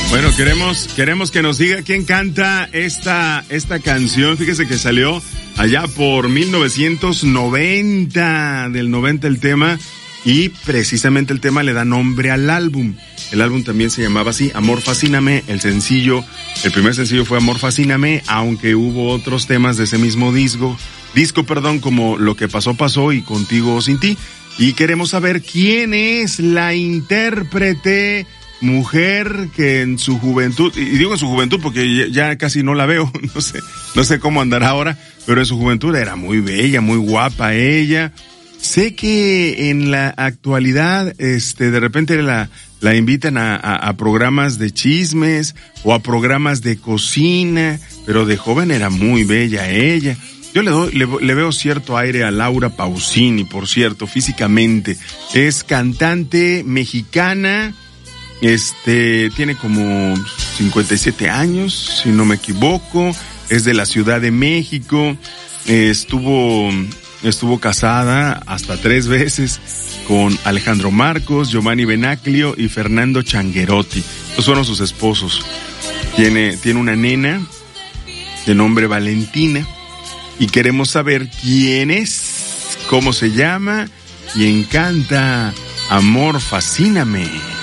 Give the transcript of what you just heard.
Bueno, queremos que nos diga quién canta esta canción. Fíjese que salió allá por 1990, del 90 el tema, y precisamente el tema le da nombre al álbum. El álbum también se llamaba así, Amor Fascíname. El primer sencillo fue Amor Fascíname, aunque hubo otros temas de ese mismo disco, como Lo que pasó y Contigo o Sin Ti. Y queremos saber quién es la intérprete mujer que en su juventud, y digo en su juventud porque ya casi no la veo, no sé cómo andará ahora, pero en su juventud era muy bella, muy guapa ella. Sé que en la actualidad, de repente la invitan a programas de chismes o a programas de cocina, pero de joven era muy bella ella. Yo le veo cierto aire a Laura Pausini, por cierto, físicamente. Es cantante mexicana. Tiene como 57 años, si no me equivoco, es de la Ciudad de México, estuvo casada hasta 3 veces con Alejandro Marcos, Giovanni Benaclio y Fernando Changuerotti. Estos fueron sus esposos. Tiene una nena de nombre Valentina y queremos saber quién es, cómo se llama, quién canta Amor Fascíname.